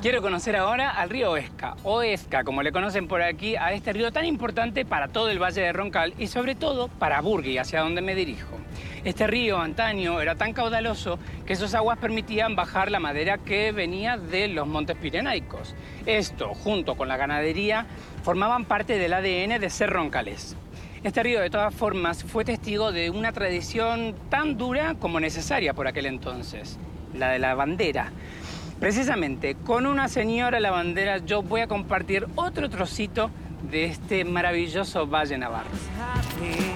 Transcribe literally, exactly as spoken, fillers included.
Quiero conocer ahora al río Esca, o Esca, como le conocen por aquí, a este río tan importante para todo el Valle de Roncal y sobre todo para Burgui, hacia donde me dirijo. Este río antaño era tan caudaloso que sus aguas permitían bajar la madera que venía de los montes pirenaicos. Esto, junto con la ganadería, formaban parte del A D N de ser roncalés. Este río, de todas formas, fue testigo de una tradición tan dura como necesaria por aquel entonces, la de la bandera. Precisamente con una señora lavandera yo voy a compartir otro trocito de este maravilloso Valle Navarro.